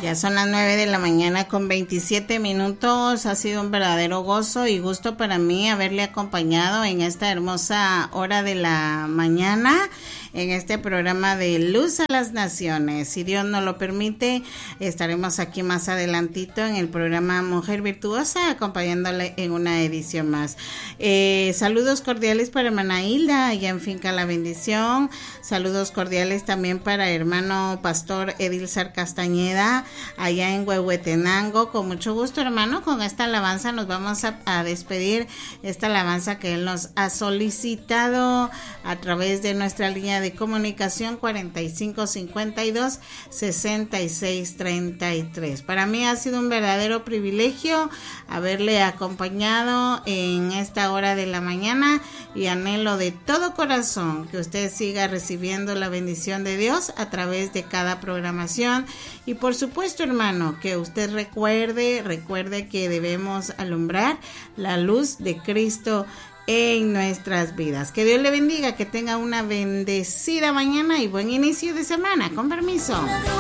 Ya son las 9 de la mañana con 27 minutos. Ha sido un verdadero gozo y gusto para mí haberle acompañado en esta hermosa hora de la mañana en este programa de Luz a las Naciones. Si Dios nos lo permite, estaremos aquí más adelantito en el programa Mujer Virtuosa, acompañándole en una edición más. Saludos cordiales para hermana Hilda, allá en Finca La Bendición. Saludos cordiales también para hermano pastor Edilzar Castañeda, allá en Huehuetenango. Con mucho gusto, hermano, con esta alabanza nos vamos a despedir. Esta alabanza que él nos ha solicitado a través de nuestra línea de comunicación 4552-6633. Para mí ha sido un verdadero privilegio haberle acompañado en esta hora de la mañana y anhelo de todo corazón que usted siga recibiendo la bendición de Dios a través de cada programación. Y por supuesto, hermano, que usted recuerde que debemos alumbrar la luz de Cristo en nuestras vidas. Que Dios le bendiga, que tenga una bendecida mañana y buen inicio de semana. Con permiso.